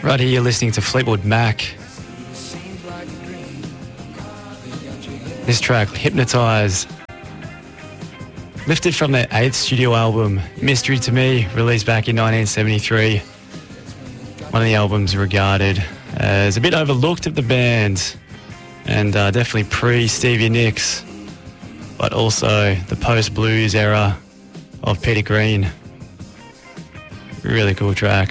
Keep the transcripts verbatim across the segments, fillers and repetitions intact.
Right here, you're listening to Fleetwood Mac. This track, Hypnotize, lifted from their eighth studio album, Mystery to Me, released back in nineteen seventy-three. One of the albums regarded as a bit overlooked of the band, and uh, definitely pre-Stevie Nicks, but also the post-blues era of Peter Green. Really cool track.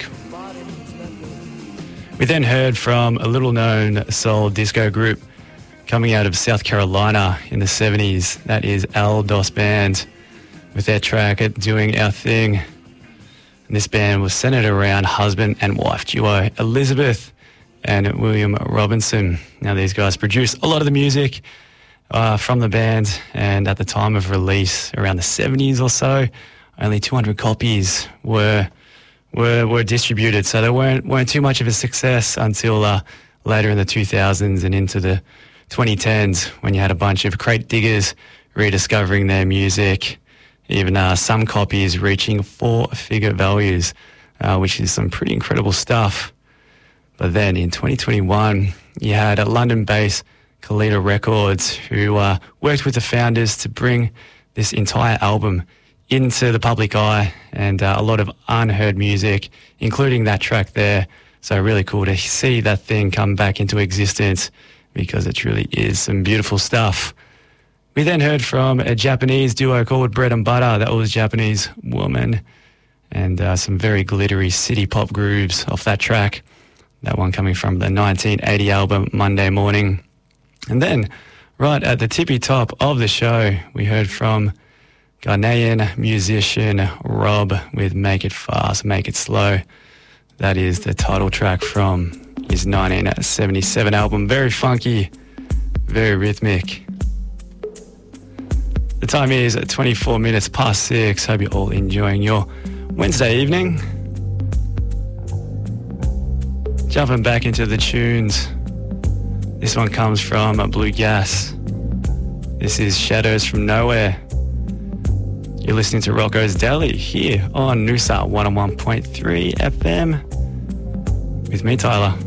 We then heard from a little-known soul disco group coming out of South Carolina in the seventies. That is Al Dos Band with their track Doing Our Thing. And this band was centered around husband and wife duo Elizabeth and William Robinson. Now, these guys produced a lot of the music uh, from the band, and at the time of release, around the seventies or so, only two hundred copies were were were distributed, so they weren't weren't too much of a success until uh, later in the two thousands and into the twenty tens, when you had a bunch of crate diggers rediscovering their music, even uh, some copies reaching four-figure values, uh, which is some pretty incredible stuff. But then in twenty twenty-one, you had a London-based Kalita Records who uh, worked with the founders to bring this entire album into the public eye, and uh, a lot of unheard music, including that track there. So really cool to see that thing come back into existence, because it truly is some beautiful stuff. We then heard from a Japanese duo called Bread and Butter. That was Japanese Woman, and uh, some very glittery city pop grooves off that track. That one coming from the nineteen eighty album Monday Morning. And then right at the tippy top of the show, we heard from Ghanaian musician Rob with Make It Fast, Make It Slow. That is the title track from his nineteen seventy-seven album. Very funky, very rhythmic. The time is twenty-four minutes past six. Hope you're all enjoying your Wednesday evening. Jumping back into the tunes. This one comes from Blue Gas. This is Shadows from Nowhere. You're listening to Rocco's Daily here on Noosa one oh one point three F M with me, Tyler.